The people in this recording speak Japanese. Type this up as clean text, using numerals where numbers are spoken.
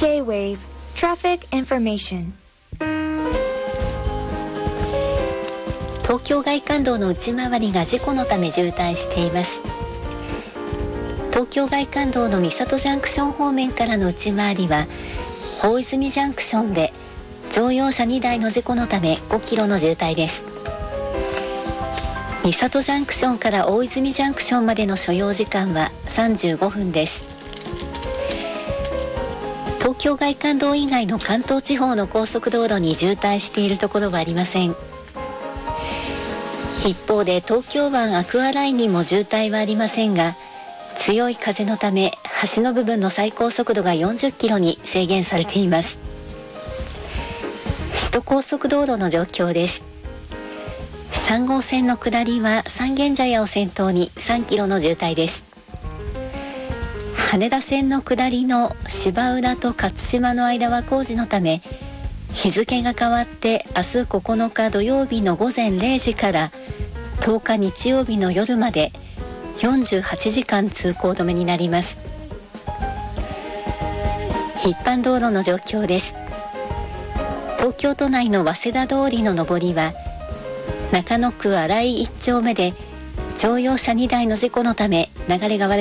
J-Wave Traffic Information。 東京外環道の内回りが事故のため渋滞しています。東京外環道の三郷ジャンクション方面からの内回りは大泉ジャンクションで乗用車2台の事故のため5キロの渋滞です。三郷ジャンクションから大泉ジャンクションまでの所要時間は35分です。東京外環道以外の関東地方の高速道路に渋滞しているところはありません。一方で東京湾アクアラインにも渋滞はありませんが、強い風のため橋の部分の最高速度が40キロに制限されています。首都高速道路の状況です。3号線の下りは三軒茶屋を先頭に3キロの渋滞です。羽田線の下りの芝浦と勝島の間は工事のため、日付が変わって明日9日土曜日の午前0時から10日日曜日の夜まで48時間通行止めになります。一般道路の状況です。東京都内の早稲田通りの上りは中野区新井1丁目で乗用車2台の事故のため流れが悪